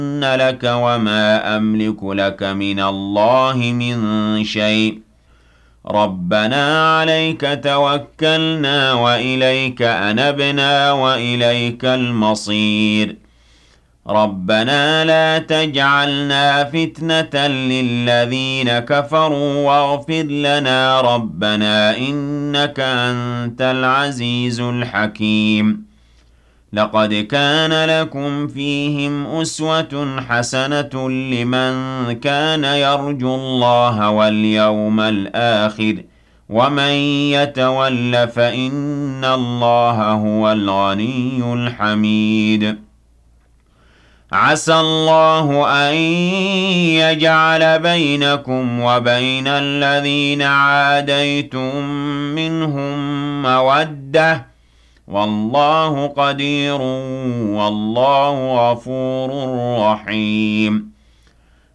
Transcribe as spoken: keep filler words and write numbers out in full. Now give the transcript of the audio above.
لك وما أملك لك من الله من شيء ربنا عليك توكلنا وإليك أنبنا وإليك المصير ربنا لا تجعلنا فتنة للذين كفروا واغفر لنا ربنا إنك أنت العزيز الحكيم لقد كان لكم فيهم أسوة حسنة لمن كان يرجو الله واليوم الآخر ومن يتول فإن الله هو الغني الحميد عسى الله أن يجعل بينكم وبين الذين عاديتم منهم مودة والله قدير والله غفور رحيم